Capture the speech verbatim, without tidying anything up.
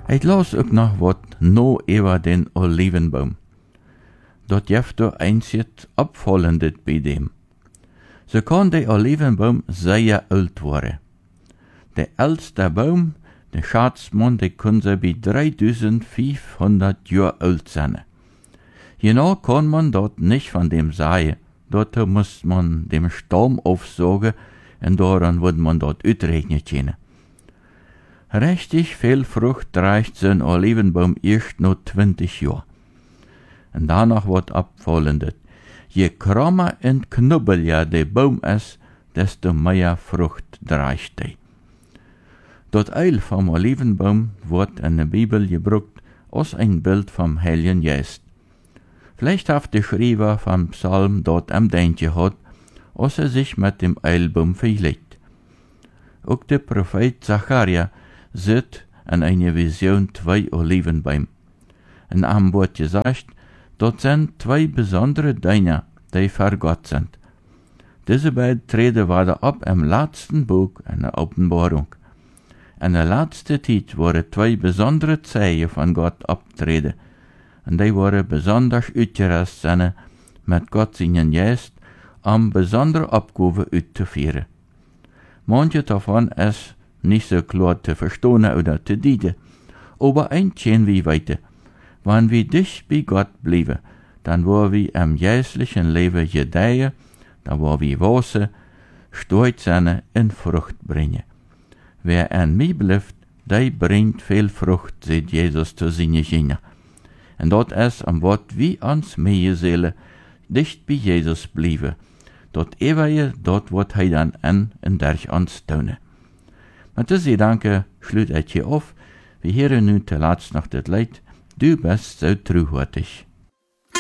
Ik las ook nog wat no über den Olivenbaum. Dort jeft er einzig opvallendet bei dem. So kann der Olivenbaum sehr alt worden. Der älteste Baum, der Schatzmann, der kann so bei dreitausendfünfhundert Jahren alt sein. Genau kann man dort nicht von dem sagen. Dort muss man dem Stamm aufsagen und daran wird man dort utrechnen können. Richtig viel Frucht reicht so ein Olivenbaum erst noch zwanzig Jahre. Und danach wird abfallendet. Je krummer und knubbeliger der Baum ist, desto mehr Frucht reicht er. Das Eil vom Olivenbaum wird in der Bibel gebraucht als ein Bild vom Heiligen Geist. Vielleicht hat der Schreiber vom Psalm dort am Denken gehabt, als er sich mit dem Eilbaum vergleicht. Auch der Prophet Zacharia sieht in einer Vision zwei Olivenbäume. In einem wird gesagt, dort sind zwei besondere Dinge, die für Gott sind. Diese beiden treten weiter ab im letzten Buch einer Offenbarung. In der letzten Zeit waren zwei besondere Zeichen von Gott abtreten, und die waren besonders ausgerüstet mit Gott seinen Geist, um besondere Abgaben auszuführen. Manche davon ist nicht so klar zu verstehen oder zu dienen, aber ein können wir weiter. Wenn wir dicht bei Gott bleiben, dann wollen wir im geistlichen Leben gedeihen, dann wollen wir wachsen, stolz sein und Frucht bringen. Wer an mir bleibt, der bringt viel Frucht, sagt Jesus zu seinen Jüngern. Und dort ist am Wort wie ans meie Seele dicht bei Jesus bleiben. Dort ewige, dort wird er dann an und durch uns tun. Mit diesem Gedanke schließt ich hier auf. Wir hören nun zuletzt noch das Lied. Du bist so treuhärtig.